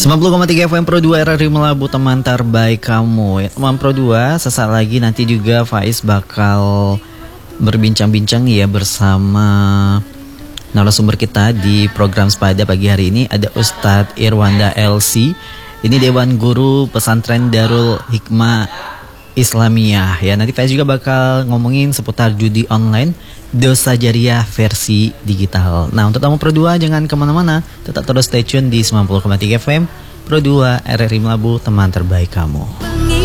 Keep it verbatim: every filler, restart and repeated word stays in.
sembilan puluh koma tiga F M Pro dua R R I Melabu, teman terbaik kamu. Ya, teman Pro dua, sesaat lagi nanti juga Faiz bakal berbincang-bincang ya bersama narasumber kita di program Sepada pagi hari ini. Ada Ustadz Irwanda L C. Ini Dewan Guru Pesantren Darul Hikmah Islamiyah. Ya, nanti Faiz juga bakal ngomongin seputar judi online, dosa jariah versi digital. Nah, untuk tamu Pro dua jangan kemana-mana, tetap terus stay tune di sembilan puluh koma tiga F M Pro dua R R I Melabu, teman terbaik kamu.